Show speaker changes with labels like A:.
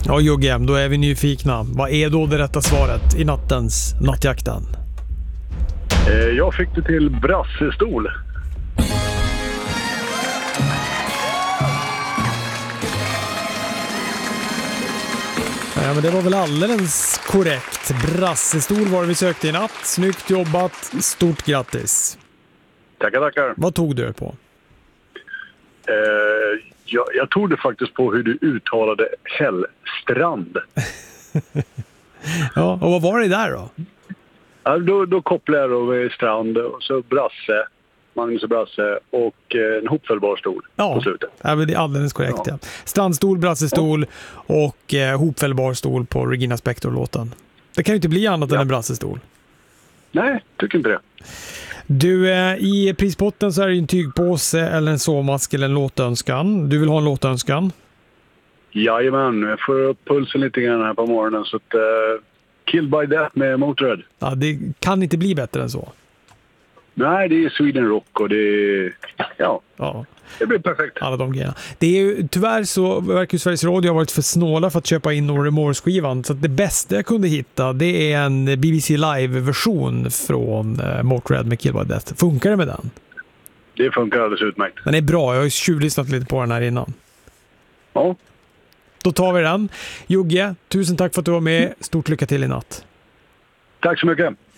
A: Ja, Jugge, då är vi nyfikna. Vad är då det rätta svaret i nattjakten?
B: Jag fick det till brassestol.
A: Ja, men det var väl alldeles korrekt. Brassestol var det vi sökte i natt. Snyggt jobbat. Stort grattis.
B: Tackar.
A: Vad tog du på?
B: Jag tog det faktiskt på hur du uttalade Hällstrand.
A: Ja, och vad var det där då?
B: Ja, då kopplade jag då strand och så Brasse, Magnus och Brasse och en hopfällbar stol på slutet.
A: Ja, men det är alldeles korrekt. Ja. Strandstol, brassestol och hopfällbar stol på Regina Spektor-låten. Det kan ju inte bli annat än en brassestol.
B: Nej, tycker inte det.
A: Du, i prispotten så är det en tygpåse eller en sovmask eller en låtönskan. Du vill ha en låtönskan?
B: Jajamän, jag får upp pulsen lite grann här på morgonen så att Killed by Death med Motörhead.
A: Ja, det kan inte bli bättre än så.
B: Nej, det är Sweden Rock och det är... Ja. Det blir perfekt.
A: Alla de grejerna. Det är ju, tyvärr så verkar ju Sveriges Radio ha varit för snåla för att köpa in No Remorse-skivan. Så att det bästa jag kunde hitta, det är en BBC Live-version från Motörhead med Kill by Death. Funkar det med den?
B: Det funkar alldeles utmärkt.
A: Den är bra, jag har ju tjuvlyssnat lite på den här innan.
B: Ja.
A: Då tar vi den. Jugge, tusen tack för att du var med. Stort lycka till i natt.
B: Tack så mycket.